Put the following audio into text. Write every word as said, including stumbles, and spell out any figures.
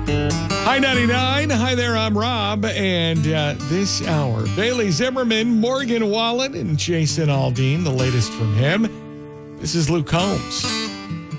Hi, ninety-nine. Hi there, I'm Rob. And uh, this hour, Bailey Zimmerman, Morgan Wallen, and Jason Aldean, the latest from him. This is Luke Combs.